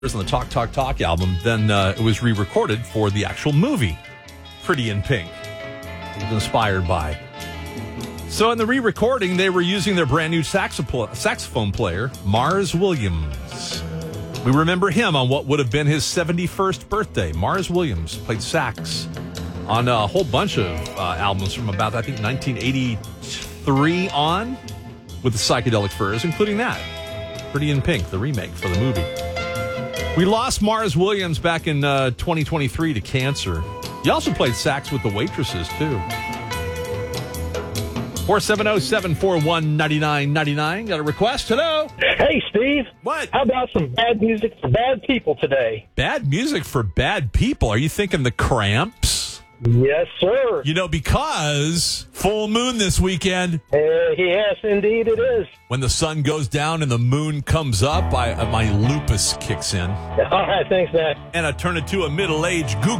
on the Talk Talk Talk album. Then it was re-recorded for the actual movie, Pretty in Pink. It was inspired by. So in the re-recording, they were using their brand new saxophone player, Mars Williams. We remember him on what would have been his 71st birthday. Mars Williams played sax on a whole bunch of albums from about, I think, 1983 on with the Psychedelic Furs, including that. Pretty in Pink, the remake for the movie. We lost Mars Williams back in 2023 to cancer. He also played sax with the Waitresses, too. 470-741-9999. Got a request? Hello? Hey, Steve. What? How about some bad music for bad people today? Bad music for bad people? Are you thinking the Cramps? Yes, sir. You know, because full moon this weekend. Yes, indeed it is. When the sun goes down and the moon comes up, my lupus kicks in. All right, thanks, Matt. And I turn into a middle-aged Google.